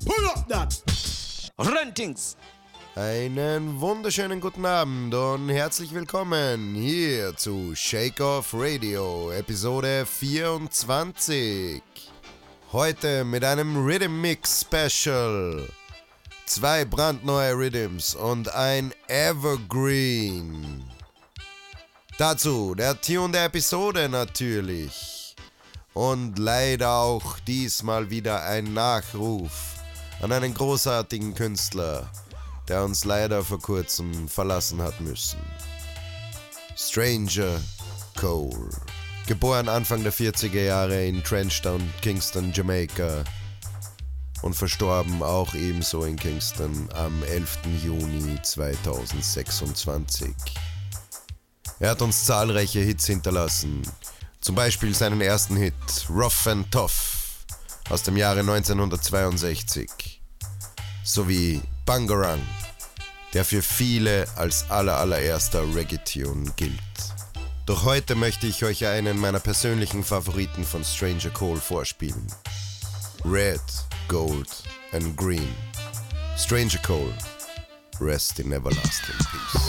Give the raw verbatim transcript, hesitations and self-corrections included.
Pull up that! Rentings! Einen wunderschönen guten Abend und herzlich willkommen hier zu Shake Off Radio, Episode vierundzwanzig. Heute mit einem Rhythm Mix Special. Zwei brandneue Rhythms und ein Evergreen. Dazu der Tune der Episode natürlich. Und leider auch diesmal wieder ein Nachruf an einen großartigen Künstler, der uns leider vor kurzem verlassen hat müssen. Stranger Cole. Geboren Anfang der vierziger Jahre in Trenchtown, Kingston, Jamaika. Und verstorben auch ebenso in Kingston am elften Juni zweitausendsechsundzwanzig. Er hat uns zahlreiche Hits hinterlassen. Zum Beispiel seinen ersten Hit, Rough and Tough, aus dem Jahre neunzehnhundertzweiundsechzig. Sowie Bangarang, der für viele als aller allererster Reggae-Tune gilt. Doch heute möchte ich euch einen meiner persönlichen Favoriten von Stranger Cole vorspielen. Red, Gold and Green. Stranger Cole, rest in everlasting peace.